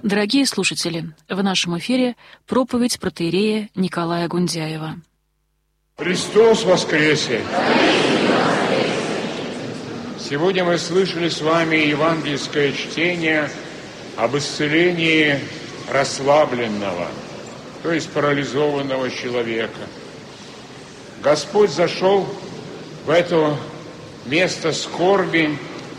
Дорогие слушатели, в нашем эфире проповедь протоиерея Николая Гундяева. Христос воскресе! Сегодня мы слышали с вами евангельское чтение об исцелении расслабленного, то есть парализованного человека. Господь зашел в это место скорби.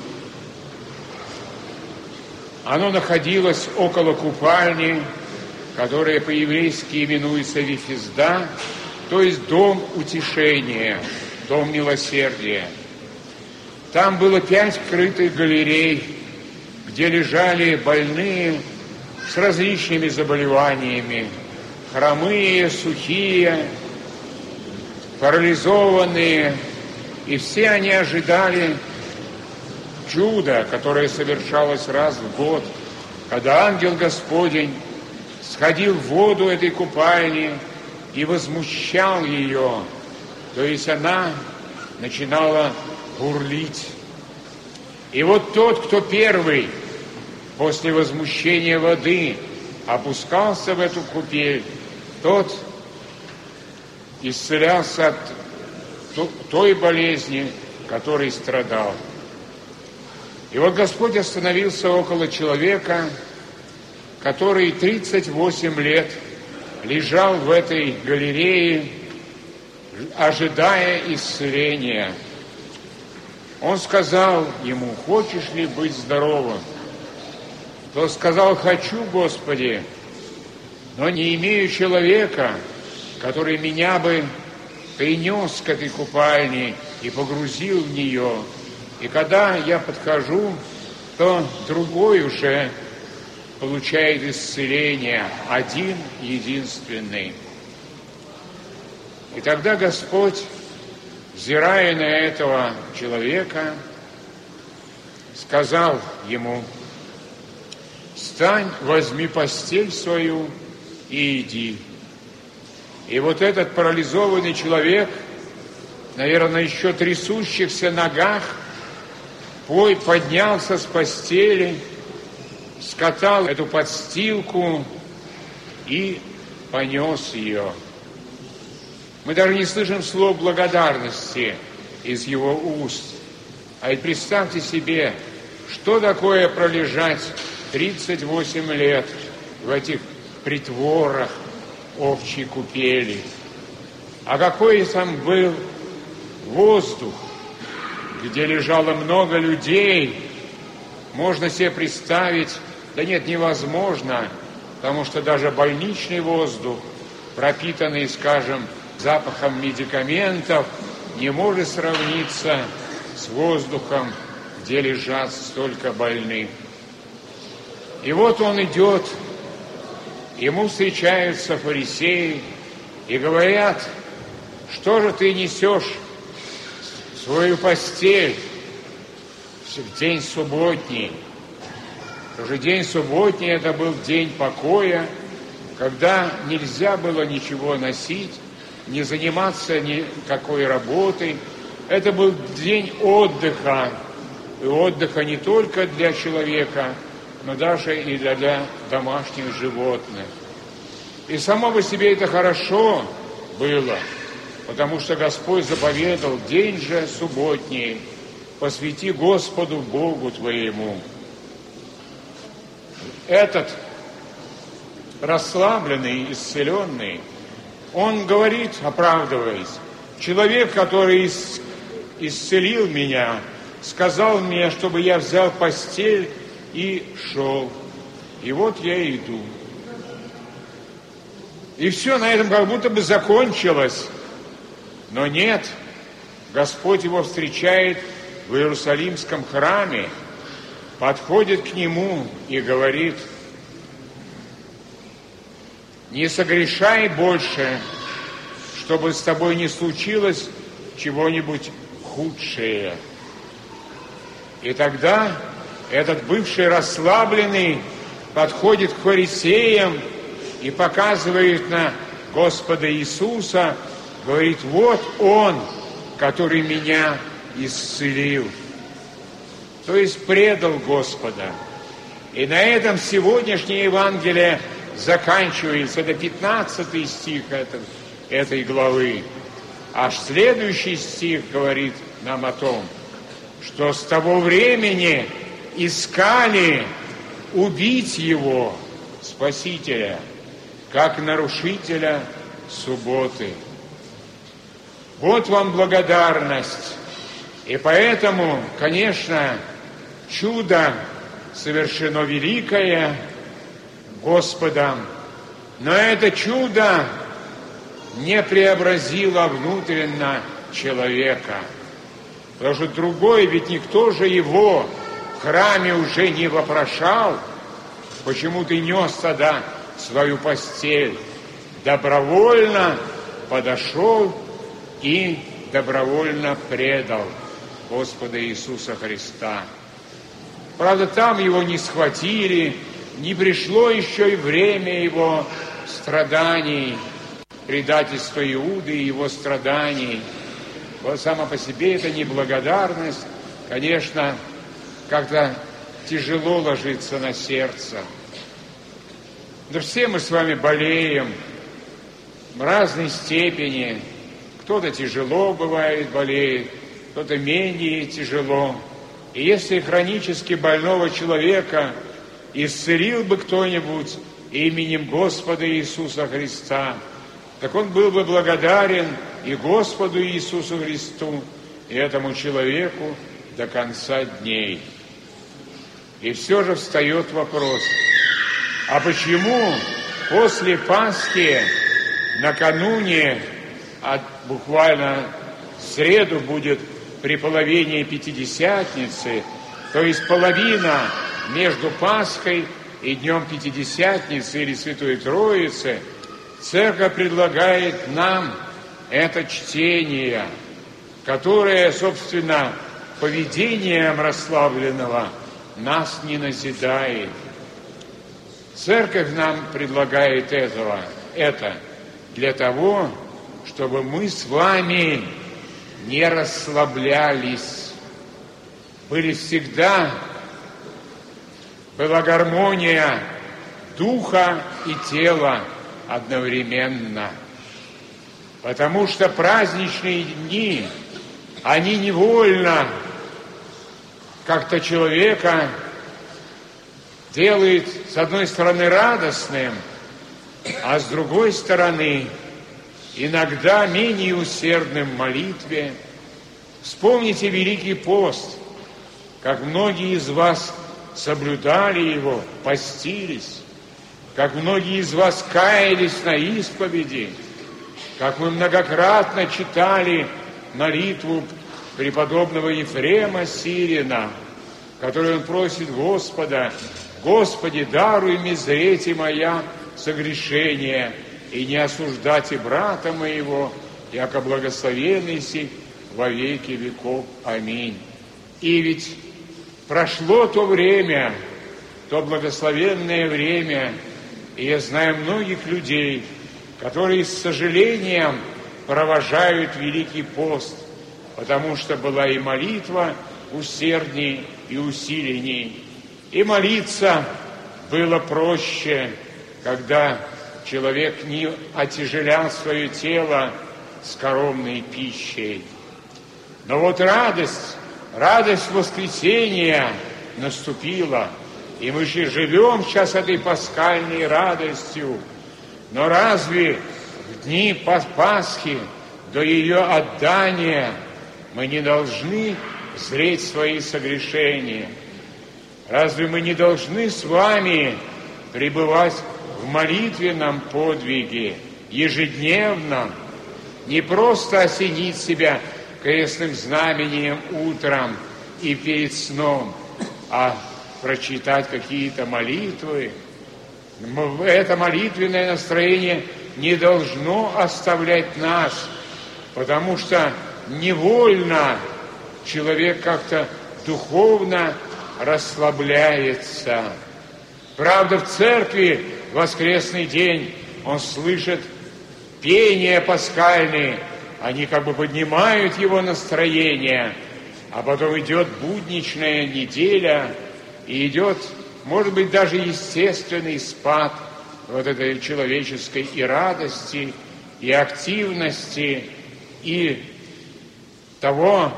Оно находилось около купальни, которая по-еврейски именуется Вифизда, то есть дом утешения, дом милосердия. Там было 5 крытых галерей, где лежали больные с различными заболеваниями, хромые, сухие, парализованные, и все они ожидали чудо, которое совершалось раз в год, когда ангел Господень сходил в воду этой купальни и возмущал ее, то есть она начинала бурлить. И вот тот, кто первый после возмущения воды опускался в эту купель, тот исцелялся от той болезни, которой страдал. И вот Господь остановился около человека, который 38 лет лежал в этой галерее, ожидая исцеления. Он сказал ему: «Хочешь ли быть здоровым?» Тот сказал: «Хочу, Господи, но не имею человека, который меня бы принес к этой купальне и погрузил в нее. И когда я подхожу, то другой уже получает исцеление, один единственный». И тогда Господь, взирая на этого человека, сказал ему: «Встань, возьми постель свою и иди». И вот этот парализованный человек, наверное, еще трясущихся ногах, поднялся с постели, скатал эту подстилку и понес ее. Мы даже не слышим слов благодарности из его уст. А ведь представьте себе, что такое пролежать 38 лет в этих притворах овчьей купели. А какой там был воздух, где лежало много людей, можно себе представить, да нет, невозможно, потому что даже больничный воздух, пропитанный, скажем, запахом медикаментов, не может сравниться с воздухом, где лежат столько больных. И вот он идет, ему встречаются фарисеи и говорят: «Что же ты несешь свою постель в день субботний?» Уже день субботний — это был день покоя, когда нельзя было ничего носить, не заниматься никакой работой. Это был день отдыха, и отдыха не только для человека, но даже и для домашних животных. И само по себе это хорошо было, потому что Господь заповедал: день же субботний посвяти Господу Богу твоему. Этот расслабленный, исцеленный, он говорит, оправдываясь: человек, который исцелил меня, сказал мне, чтобы я взял постель и шел. И вот я иду. И все на этом как будто бы закончилось. Но нет, Господь его встречает в Иерусалимском храме, подходит к нему и говорит: «Не согрешай больше, чтобы с тобой не случилось чего-нибудь худшее». И тогда этот бывший расслабленный подходит к фарисеям и показывает на Господа Иисуса, говорит: «Вот Он, который меня исцелил». То есть предал Господа. И на этом сегодняшнее Евангелие заканчивается. Это 15 стих этой главы. Аж следующий стих говорит нам о том, что с того времени искали убить его, Спасителя, как нарушителя субботы. Вот вам благодарность. И поэтому, конечно, чудо совершено великое Господом, но это чудо не преобразило внутренно человека. Потому что другой, ведь никто же его в храме уже не вопрошал, почему ты нес тогда свою постель. Добровольно подошел и добровольно предал Господа Иисуса Христа. Правда, там его не схватили, не пришло еще и время его страданий, предательства Иуды и его страданий. Вот само по себе это неблагодарность, конечно, как-то тяжело ложится на сердце. Да все мы с вами болеем в разной степени. Кто-то тяжело бывает, болеет, кто-то менее тяжело. И если хронически больного человека исцелил бы кто-нибудь именем Господа Иисуса Христа, так он был бы благодарен и Господу Иисусу Христу, и этому человеку до конца дней. И все же встает вопрос, а почему после Пасхи, накануне, буквально в среду будет при половине Пятидесятницы, то есть половина между Пасхой и Днем Пятидесятницы или Святой Троицы, Церковь предлагает нам это чтение, которое, собственно, поведением расслабленного нас не назидает. Церковь нам предлагает это для того, чтобы мы с вами не расслаблялись. Была гармония духа и тела одновременно. Потому что праздничные дни, они невольно как-то человека делают, с одной стороны, радостным, а с другой стороны, иногда менее усердным в молитве. Вспомните Великий пост, как многие из вас соблюдали его, постились, как многие из вас каялись на исповеди, как мы многократно читали молитву преподобного Ефрема Сирина, которую он просит Господа: «Господи, даруй мне зреть и моя согрешение, и не осуждайте брата моего, яко благословенный си во веки веков. Аминь». И ведь прошло то время, то благословенное время, и я знаю многих людей, которые с сожалением провожают Великий пост, потому что была и молитва усердней и усиленней, и молиться было проще, когда человек не отяжелял свое тело скоромной пищей. Но вот радость воскресения наступила, и мы же живем сейчас этой пасхальной радостью. Но разве в дни Пасхи, до ее отдания, мы не должны зреть свои согрешения? Разве мы не должны с вами пребывать в молитвенном подвиге ежедневно, не просто осенить себя крестным знамением утром и перед сном, а прочитать какие-то молитвы? Это молитвенное настроение не должно оставлять нас, потому что невольно человек как-то духовно расслабляется. Правда, в церкви в воскресный день он слышит пение пасхальные, они как бы поднимают его настроение, а потом идет будничная неделя, и идет может быть, даже естественный спад вот этой человеческой и радости, и активности, и того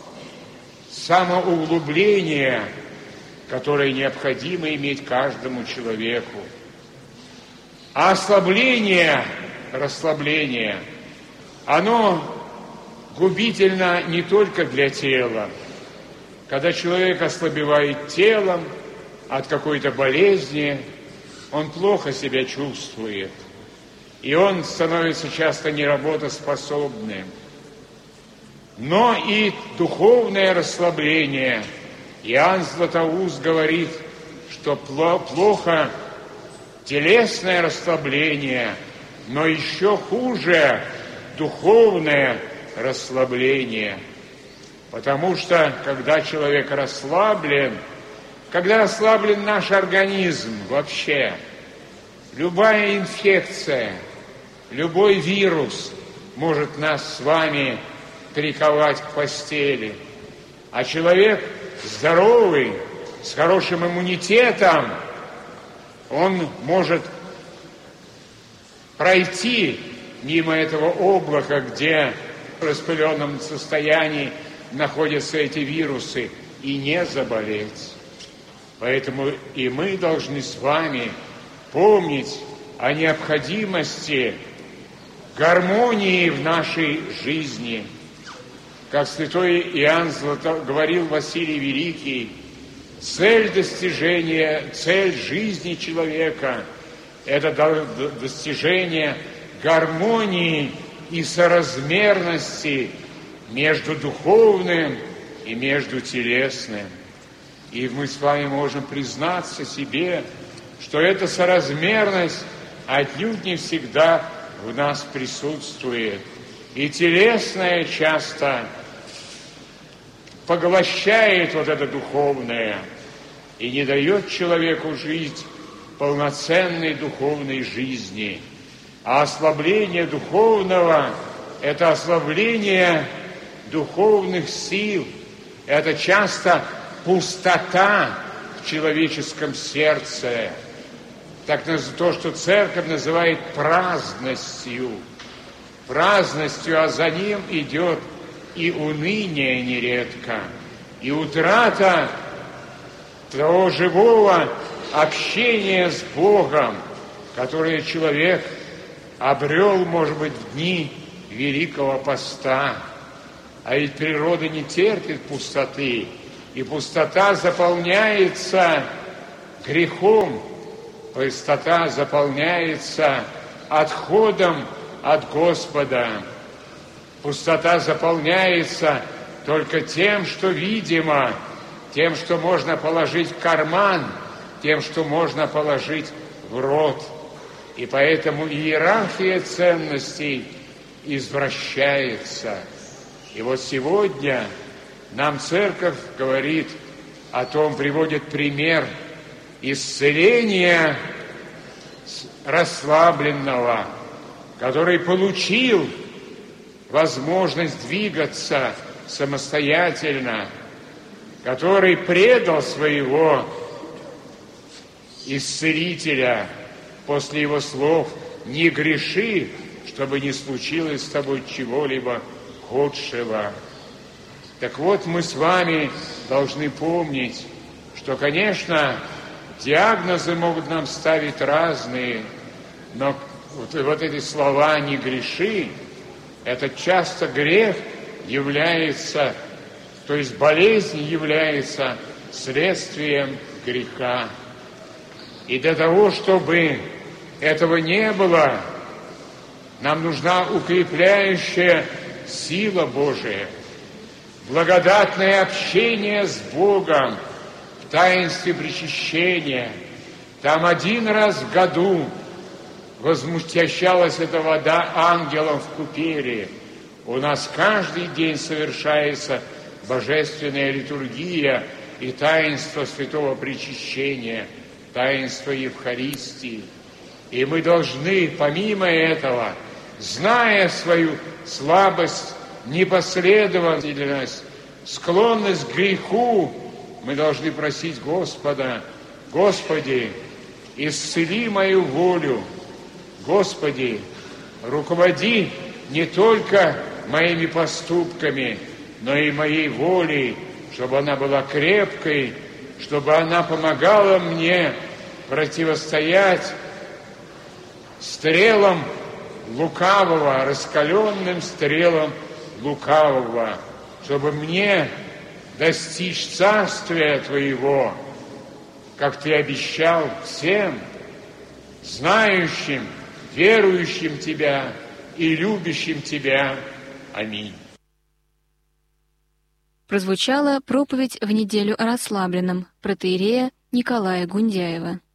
самоуглубления, которое необходимо иметь каждому человеку. А ослабление, расслабление, оно губительно не только для тела. Когда человек ослабевает телом от какой-то болезни, он плохо себя чувствует. И он становится часто неработоспособным. Но и духовное расслабление. Иоанн Златоуст говорит, что плохо телесное расслабление, но еще хуже духовное расслабление. Потому что, когда человек расслаблен, когда ослаблен наш организм вообще, любая инфекция, любой вирус может нас с вами приковать к постели. А человек здоровый, с хорошим иммунитетом, он может пройти мимо этого облака, где в распыленном состоянии находятся эти вирусы, и не заболеть. Поэтому и мы должны с вами помнить о необходимости гармонии в нашей жизни. Как святой Иоанн говорил Василий Великий, цель жизни человека – это достижение гармонии и соразмерности между духовным и между телесным. И мы с вами можем признаться себе, что эта соразмерность отнюдь не всегда в нас присутствует. И телесное часто поглощает вот это духовное и не дает человеку жить полноценной духовной жизни. А ослабление духовного – это ослабление духовных сил. Это часто пустота в человеческом сердце. Так то, что церковь называет праздностью. Праздностью, а за ним идет и уныние нередко, и утрата того живого общения с Богом, которое человек обрел, может быть, в дни Великого Поста. А ведь природа не терпит пустоты, и пустота заполняется грехом, пустота заполняется отходом от Господа. Пустота заполняется только тем, что видимо, тем, что можно положить в карман, тем, что можно положить в рот. И поэтому иерархия ценностей извращается. И вот сегодня нам церковь говорит о том, приводит пример исцеления расслабленного, который получил возможность двигаться самостоятельно, который предал своего исцелителя после его слов: «Не греши, чтобы не случилось с тобой чего-либо худшего». Так вот, мы с вами должны помнить, что, конечно, диагнозы могут нам ставить разные, но вот эти слова «не греши», это часто грех является, то есть болезнь является следствием греха. И для того, чтобы этого не было, нам нужна укрепляющая сила Божия, благодатное общение с Богом в таинстве причащения. Там один раз в году возмущалась эта вода ангелом в купели. У нас каждый день совершается божественная литургия и таинство святого причащения, таинство Евхаристии. И мы должны, помимо этого, зная свою слабость, непоследовательность, склонность к греху, мы должны просить Господа Господи, исцели мою волю. Господи, руководи не только моими поступками, но и моей волей, чтобы она была крепкой, чтобы она помогала мне противостоять стрелам лукавого, раскаленным стрелам лукавого, чтобы мне достичь царствия Твоего, как Ты обещал всем, знающим, верующим Тебя и любящим Тебя. Аминь. Прозвучала проповедь в неделю о расслабленном протоиерея Николая Гундяева.